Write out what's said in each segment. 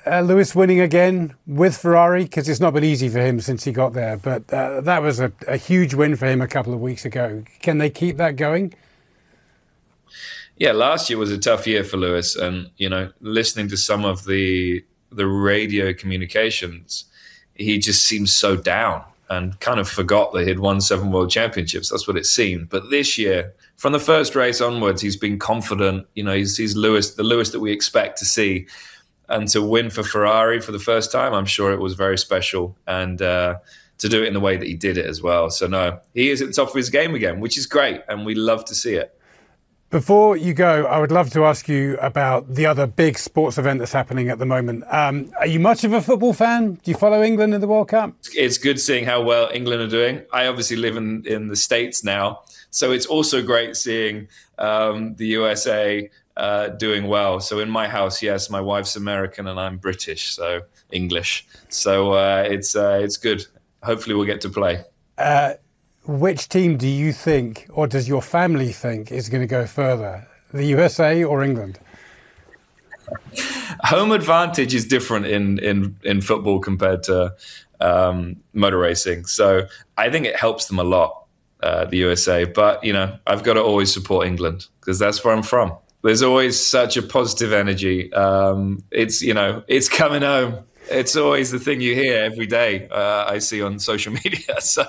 Lewis winning again with Ferrari, because it's not been easy for him since he got there, but that was a huge win for him a couple of weeks ago. Can they keep that going? Yeah, last year was a tough year for Lewis, and listening to some of the radio communications, he just seemed so down and kind of forgot that he'd won 7 world championships. That's what it seemed. But this year, from the first race onwards, he's been confident. He's Lewis, the Lewis that we expect to see. And to win for Ferrari for the first time, I'm sure it was very special. And to do it in the way that he did it as well. So no, he is at the top of his game again, which is great. And we love to see it. Before you go, I would love to ask you about the other big sports event that's happening at the moment. Are you much of a football fan? Do you follow England in the World Cup? It's good seeing how well England are doing. I obviously live in the States now, so it's also great seeing the USA doing well. So in my house, yes, my wife's American and I'm British, so English. So it's good. Hopefully we'll get to play. Which team do you think, or does your family think, is going to go further, the USA or England? Home advantage is different in football compared to motor racing. So I think it helps them a lot, the USA. But, I've got to always support England because that's where I'm from. There's always such a positive energy. It's coming home. It's always the thing you hear every day, I see on social media. So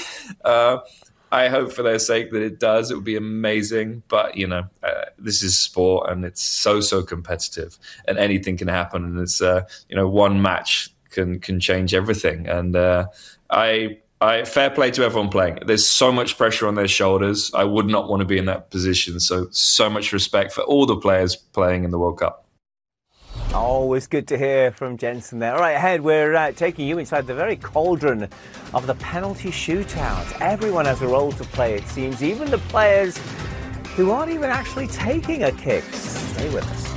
I hope for their sake that it does. It would be amazing. But, this is sport and it's so competitive and anything can happen. And it's, one match can change everything. And fair play to everyone playing. There's so much pressure on their shoulders. I would not want to be in that position. So much respect for all the players playing in the World Cup. Always good to hear from Jenson there. All right, ahead, we're taking you inside the very cauldron of the penalty shootout. Everyone has a role to play, it seems, even the players who aren't even actually taking a kick. Stay with us.